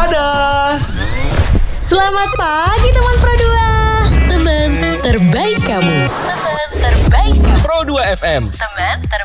Dadah. Selamat pagi teman Pro 2. Teman terbaik kamu. Pro 2 FM. Teman terbaik.